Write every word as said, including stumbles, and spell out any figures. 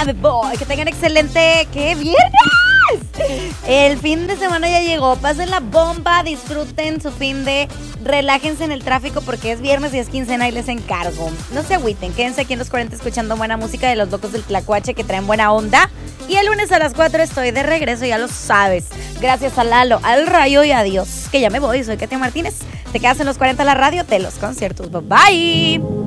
Bad Boy. Que tengan excelente... ¡Qué viernes! El fin de semana ya llegó. Pasen la bomba, disfruten su fin de... Relájense en el tráfico porque es viernes y es quincena y les encargo. No se agüiten, quédense aquí en los cuarenta escuchando buena música de los locos del Tlacuache que traen buena onda. Y el lunes a las cuatro estoy de regreso, ya lo sabes. Gracias a Lalo, al Rayo y a Dios. Que ya me voy, soy Katia Martínez. Te quedas en los cuarenta la radio de los conciertos. Bye bye.